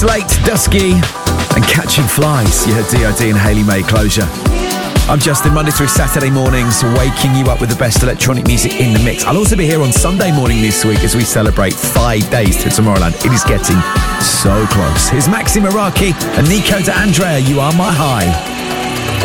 Late, Dusky, and Catching Flies. You heard D.O.D. and Hayley May, Closure. I'm Justin, Monday through Saturday mornings, waking you up with the best electronic music in the mix. I'll also be here on Sunday morning this week as we celebrate 5 days to Tomorrowland. It is getting so close. Here's Maxi Meraki and Nico de Andrea, You Are My High.